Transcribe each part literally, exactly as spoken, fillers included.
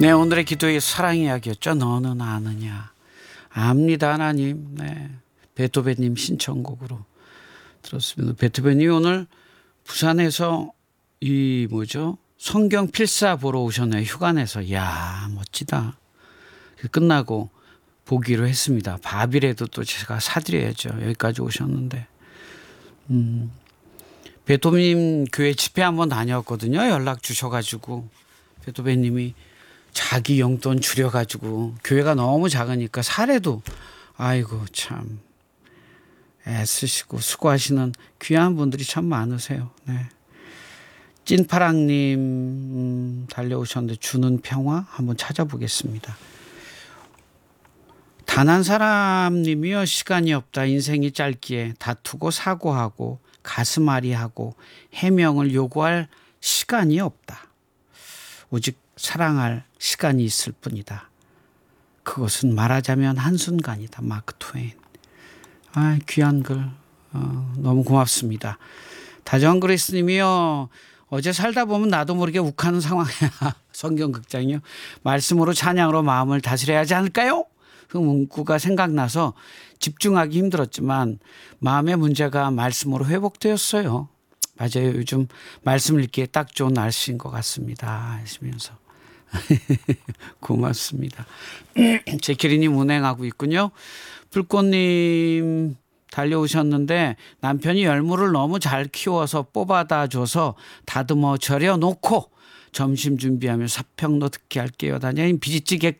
네, 오늘의 기도의 사랑 이야기였죠. 너는 아느냐. 압니다, 하나님. 네, 베토벤님 신청곡으로 들었습니다. 베토벤이 오늘 부산에서 이 뭐죠? 성경 필사 보러 오셨네요. 휴가 내서. 이야, 멋지다. 끝나고 보기로 했습니다. 밥이라도 또 제가 사드려야죠. 여기까지 오셨는데. 음, 베토벤님 교회 집회 한번 다녀왔거든요. 연락 주셔가지고 베토벤님이 자기 용돈 줄여가지고 교회가 너무 작으니까 사례도 아이고 참 애쓰시고 수고하시는 귀한 분들이 참 많으세요. 네. 찐파랑님 음, 달려오셨는데 주는 평화 한번 찾아보겠습니다. 단 한 사람님이여 시간이 없다. 인생이 짧기에 다투고 사고하고 가슴앓이하고 해명을 요구할 시간이 없다. 오직 사랑할 시간이 있을 뿐이다. 그것은 말하자면 한순간이다. 마크 트웨인. 아, 귀한 글 어, 너무 고맙습니다. 다정한 그리스 님이요. 어제 살다 보면 나도 모르게 욱하는 상황이야. 성경극장이요. 말씀으로 찬양으로 마음을 다스려야 하지 않을까요? 그 문구가 생각나서 집중하기 힘들었지만 마음의 문제가 말씀으로 회복되었어요. 맞아요. 요즘 말씀을 읽기에 딱 좋은 날씨인 것 같습니다. 하시면서 고맙습니다. 제키리님 운행하고 있군요. 불꽃님 달려오셨는데 남편이 열무를 너무 잘 키워서 뽑아다 줘서 다듬어 절여 놓고 점심 준비하며 사평로 듣게 할게요. 다녀님 비지찌개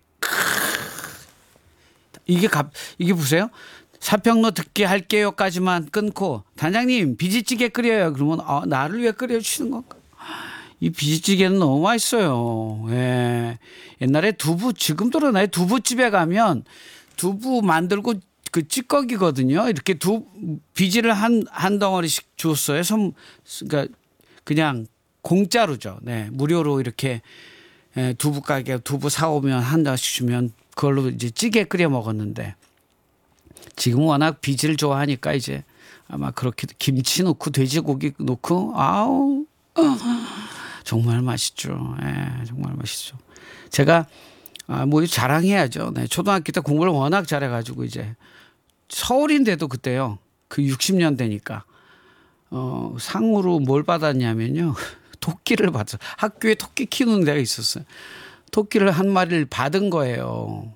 이게 갑 이게 보세요. 사평로 듣게 할게요까지만 끊고 단장님 비지찌개 끓여요. 그러면 아, 나를 왜 끓여주시는 건가? 이 비지찌개는 너무 맛있어요. 예. 옛날에 두부 지금도 그러나요? 두부집에 가면 두부 만들고 그 찌꺼기거든요. 이렇게 두 비지를 한 한 덩어리씩 줬어요. 선 그러니까 그냥 공짜로죠. 네, 무료로 이렇게 예, 두부 가게 두부 사오면 한 덩씩 주면 그걸로 이제 찌개 끓여 먹었는데 지금 워낙 비지를 좋아하니까 이제 아마 그렇게 김치 넣고 돼지고기 넣고 아우 정말 맛있죠. 예, 정말 맛있죠. 제가 아, 뭐 자랑해야죠. 네, 초등학교 때 공부를 워낙 잘해가지고 이제 서울인데도 그때요. 그 육십 년대니까 어, 상으로 뭘 받았냐면요. 토끼를 받았어요. 학교에 토끼 키우는 데가 있었어요. 토끼를 한 마리를 받은 거예요.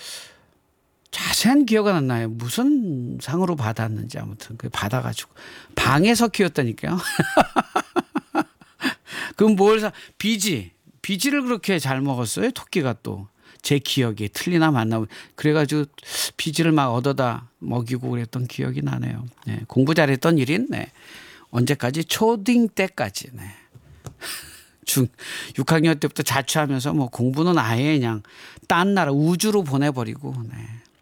자세한 기억은 안 나요. 무슨 상으로 받았는지 아무튼 그 받아가지고 방에서 키웠다니까요. 그럼 뭘 사? 비지. 비지를 그렇게 잘 먹었어요. 토끼가 또. 제 기억이 틀리나 맞나. 그래가지고 비지를 막 얻어다 먹이고 그랬던 기억이 나네요. 네. 공부 잘했던 일인 네. 언제까지? 초딩 때까지. 네. 중 육 학년 때부터 자취하면서 뭐 공부는 아예 그냥 딴 나라 우주로 보내버리고 네.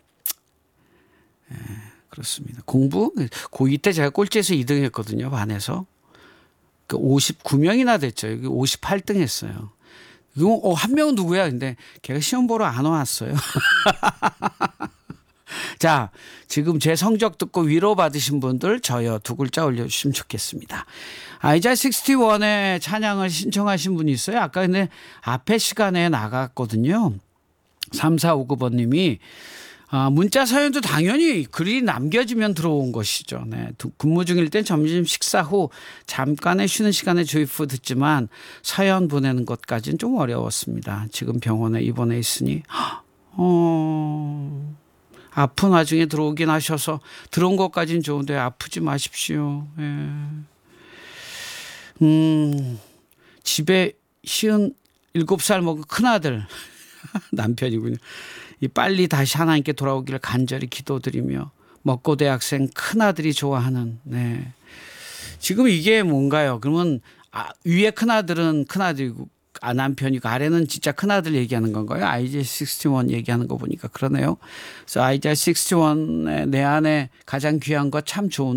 네, 그렇습니다. 공부 고이 때 제가 꼴찌에서 이 등 했거든요. 반에서. 그 오십구 명이나 됐죠. 여기 오십팔 등 했어요. 어, 한 명은 누구야? 근데 걔가 시험 보러 안 왔어요. 자, 지금 제 성적 듣고 위로받으신 분들 저요 두 글자 올려주시면 좋겠습니다. 아이자 육십일에 찬양을 신청하신 분이 있어요. 아까 근데 앞에 시간에 나갔거든요. 삼사오구 번님이 아, 문자 사연도 당연히 글이 남겨지면 들어온 것이죠. 네. 근무 중일 땐 점심 식사 후 잠깐의 쉬는 시간에 조이프 듣지만 사연 보내는 것까지는 좀 어려웠습니다. 지금 병원에 입원해 있으니 어, 아픈 와중에 들어오긴 하셔서 들어온 것까지는 좋은데 아프지 마십시오. 예. 음, 집에 쉬운 일곱 살 먹은 큰아들 남편이군요. 이 빨리 다시 하나님께 돌아오기를 간절히 기도드리며 먹고 대학생 큰아들이 좋아하는 네. 지금 이게 뭔가요? 그러면 아, 위에 큰아들은 큰아들이고 아, 남편이고 아래는 진짜 큰아들 얘기하는 건가요? 아이자 육십일 얘기하는 거 보니까 그러네요. 그래서 아이자 육십일의 내 안에 가장 귀한 거 참 좋은